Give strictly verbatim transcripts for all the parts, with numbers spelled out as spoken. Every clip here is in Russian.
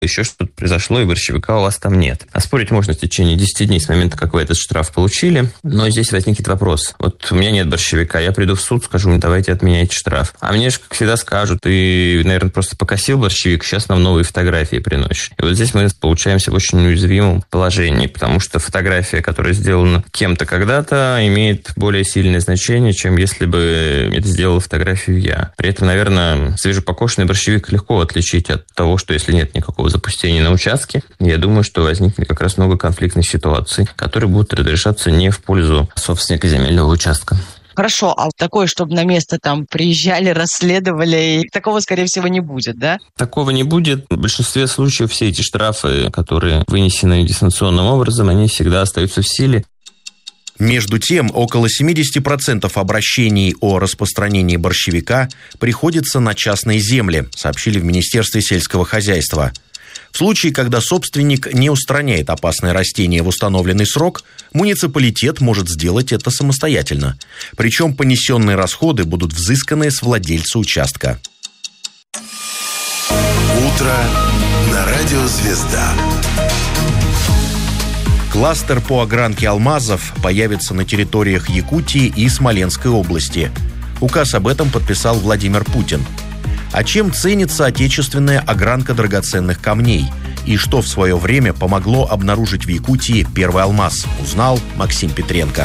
еще что-то произошло, и борщевика у вас там нет. А спорить можно в течение десяти дней с момента, как вы этот штраф получили. Но здесь возникнет вопрос. Вот у меня нет борщевика, я приду в суд, скажу, давайте отменяйте штраф. А мне же, как всегда, скажут, ты, наверное, просто покосил борщевик, сейчас нам новые фотографии приносишь. И вот здесь мы получаемся в очень уязвимом положении, потому что фотография, которая сделана кем-то когда-то, имеет более сильное значение, чем если бы это сделала фотографию я. При этом, наверное, свежепокошенный борщевик легко отличить от того, что если нет никакого запустения на участке, я думаю, что возникнет как раз много конфликтных ситуаций, которые будут разрешаться не в пользу собственника земельного участка. Хорошо, а такое, чтобы на место там приезжали, расследовали, такого, скорее всего, не будет, да? Такого не будет. В большинстве случаев все эти штрафы, которые вынесены дистанционным образом, они всегда остаются в силе. Между тем, около семьдесят процентов обращений о распространении борщевика приходится на частные земли, сообщили в Министерстве сельского хозяйства. В случае, когда собственник не устраняет опасное растение в установленный срок, муниципалитет может сделать это самостоятельно. Причем понесенные расходы будут взысканы с владельца участка. Утро на радио «Звезда». Кластер по огранке алмазов появится на территориях Якутии и Смоленской области. Указ об этом подписал Владимир Путин. А чем ценится отечественная огранка драгоценных камней? И что в свое время помогло обнаружить в Якутии первый алмаз, узнал Максим Петренко.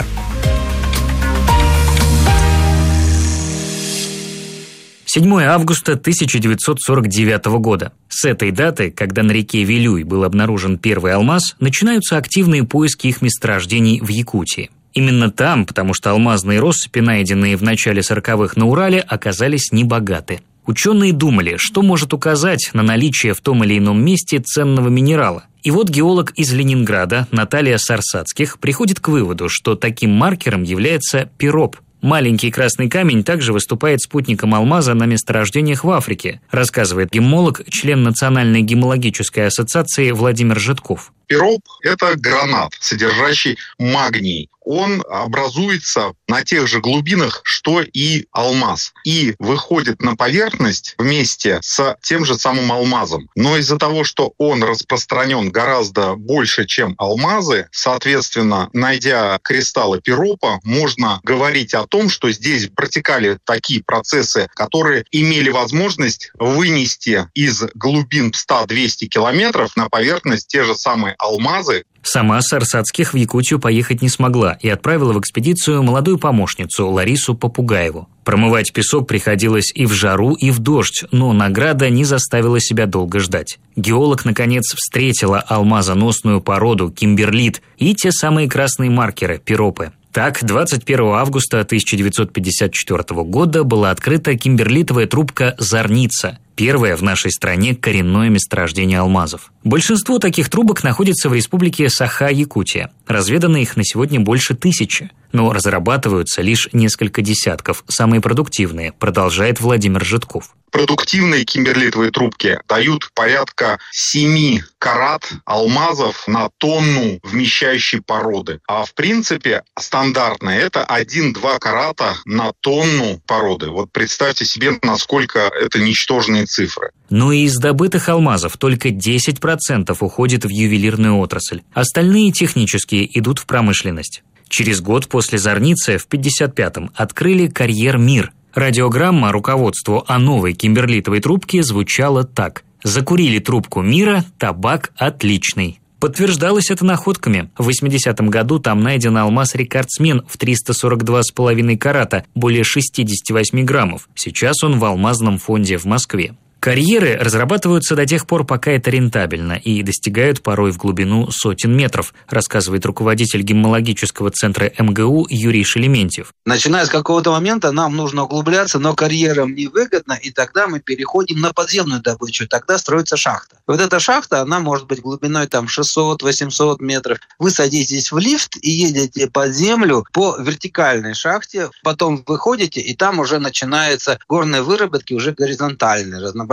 седьмое августа тысяча девятьсот сорок девятого года. С этой даты, когда на реке Вилюй был обнаружен первый алмаз, начинаются активные поиски их месторождений в Якутии. Именно там, потому что алмазные россыпи, найденные в начале сороковых на Урале, оказались небогаты. Ученые думали, что может указать на наличие в том или ином месте ценного минерала. И вот геолог из Ленинграда Наталья Сарсацких приходит к выводу, что таким маркером является пироп. Маленький красный камень также выступает спутником алмаза на месторождениях в Африке, рассказывает гемолог, член Национальной гемологической ассоциации Владимир Житков. Пироп – это гранат, содержащий магний. Он образуется на тех же глубинах, что и алмаз, и выходит на поверхность вместе с тем же самым алмазом. Но из-за того, что он распространен гораздо больше, чем алмазы, соответственно, найдя кристаллы пиропа, можно говорить о том, что здесь протекали такие процессы, которые имели возможность вынести из глубин сто-двести километров на поверхность те же самые алмазы. Сама Сарсацких в Якутию поехать не смогла и отправила в экспедицию молодую помощницу Ларису Попугаеву. Промывать песок приходилось и в жару, и в дождь, но награда не заставила себя долго ждать. Геолог, наконец, встретила алмазоносную породу кимберлит и те самые красные маркеры – пиропы. Так, двадцать первого августа тысяча девятьсот пятьдесят четвёртого года была открыта кимберлитовая трубка «Зорница», первое в нашей стране коренное месторождение алмазов. Большинство таких трубок находится в республике Саха-Якутия. Разведано их на сегодня больше тысячи, но разрабатываются лишь несколько десятков, самые продуктивные, продолжает Владимир Житков. Продуктивные кимберлитовые трубки дают порядка семи карат алмазов на тонну вмещающей породы. А в принципе стандартное это один-два карата на тонну породы. Вот представьте себе, насколько это ничтожные цифры. Но и из добытых алмазов только десять процентов уходит в ювелирную отрасль. Остальные технические идут в промышленность. Через год после Зорницы в пятьдесят пятом открыли карьер «Мир». Радиограмма руководству о новой кимберлитовой трубке звучала так: «Закурили трубку Мира, табак отличный». Подтверждалось это находками. В восьмидесятом году там найден алмаз-рекордсмен в триста сорок два с половиной карата, более шестьдесят восемь граммов. Сейчас он в алмазном фонде в Москве. Карьеры разрабатываются до тех пор, пока это рентабельно, и достигают порой в глубину сотен метров, рассказывает руководитель гемологического центра эм гэ у Юрий Шелементьев. Начиная с какого-то момента нам нужно углубляться, но карьерам невыгодно, и тогда мы переходим на подземную добычу, тогда строится шахта. Вот эта шахта, она может быть глубиной там шестьсот-восемьсот метров. Вы садитесь в лифт и едете под землю по вертикальной шахте, потом выходите, и там уже начинаются горные выработки, уже горизонтальные, разнообразные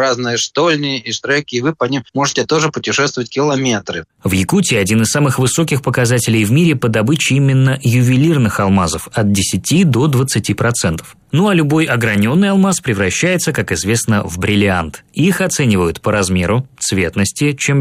разнообразные штольни и штреки, и вы по ним можете тоже путешествовать километры. В Якутии один из самых высоких показателей в мире по добыче именно ювелирных алмазов – от десяти до двадцати процентов. Ну а любой ограненный алмаз превращается, как известно, в бриллиант. Их оценивают по размеру, цветности. Чем